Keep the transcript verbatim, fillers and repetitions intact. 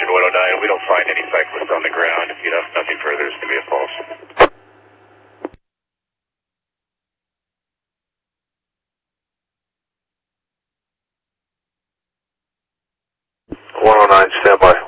Engine one oh nine, we don't find any cyclists on the ground. If you have nothing further, it's going to be a false. one oh nine, stand by.